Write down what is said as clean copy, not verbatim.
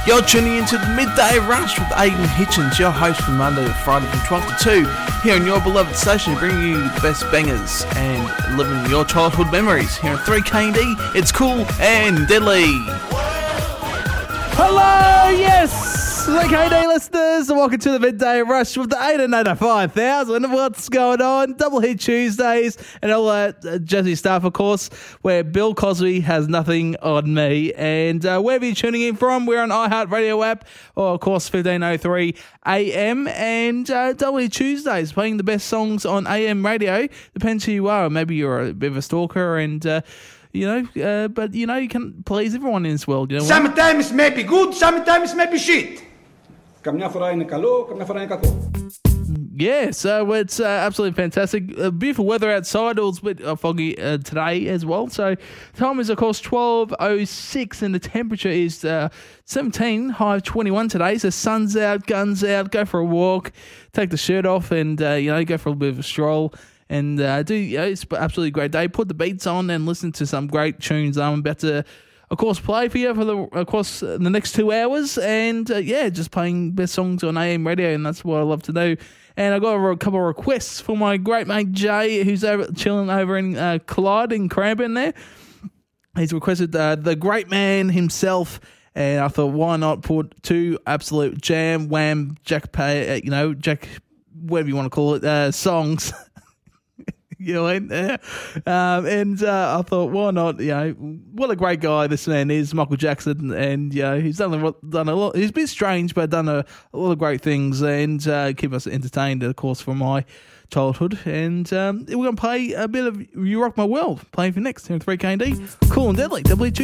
You're tuning into the Midday Rush with Aidan Hitchens, your host from Monday to Friday from 12 to 2, here on your beloved station, bringing you the best bangers and living your childhood memories. Here on 3KD, it's cool and deadly. Hello, yes! 3KD listeners, and welcome to the Midday Rush with the 885,000. What's going on? Double Hit Tuesdays and all that jazzy stuff, of course, where Bill Cosby has nothing on me. And wherever you're tuning in from, we're on iHeartRadio app, or of course 1503 AM, and Double Hit Tuesdays, playing the best songs on AM radio. Depends who you are. Maybe you're a bit of a stalker and... but you can please everyone in this world. You know, sometimes may be good, sometimes may be shit. Καμιά φορά είναι καλό, καμιά φορά είναι κακό. Yeah, so it's absolutely fantastic. Beautiful weather outside. It was a bit foggy today as well. So time is, of course, 12:06 and the temperature is 17, high of 21 today. So sun's out, guns out, go for a walk, take the shirt off and, go for a little bit of a stroll. And it's an absolutely great day. Put the beats on and listen to some great tunes. I'm about to, of course, play for you for the next 2 hours. And just playing best songs on AM radio, and that's what I love to do. And I got a couple of requests for my great mate Jay, who's chilling over in Collide in Cranbourne there. He's requested the great man himself. And I thought, why not put two absolute jam, wham, Jack, whatever you want to call it, songs. And I thought, why not? What a great guy this man is, Michael Jackson, and he's done a lot. He's a bit strange, but done a lot of great things and keep us entertained, of course, from my childhood. And we're going to play a bit of "You Rock My World," playing for next here on 3KD. Cool and deadly, W2.